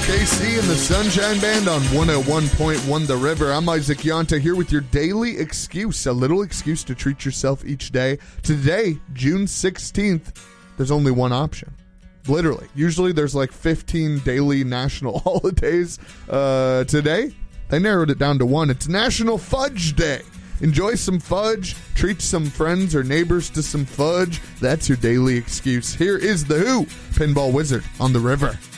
KC and the Sunshine Band on 101.1 The River. I'm Isaac Yonta here with your daily excuse, a little excuse to treat yourself each day. Today, June 16th, there's only one option. Literally. Usually there's like 15 daily national holidays. Today, they narrowed it down to one. It's National Fudge Day. Enjoy some fudge, treat some friends or neighbors to some fudge. That's your daily excuse. Here is the Who, Pinball Wizard on The River.